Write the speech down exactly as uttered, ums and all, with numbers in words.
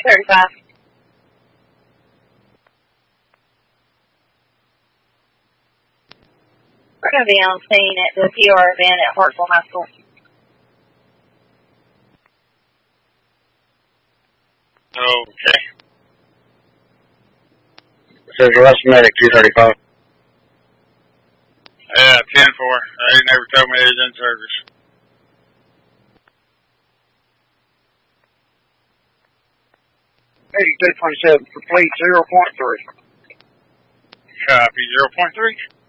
thirty-five. We're going to be on scene at the P R event at Hartsville High School. Okay. Says Russ Medic, two thirty-five. Yeah, ten four. They never told me he was in service. eighty-two twenty-seven, complete zero point three. Copy, zero point three.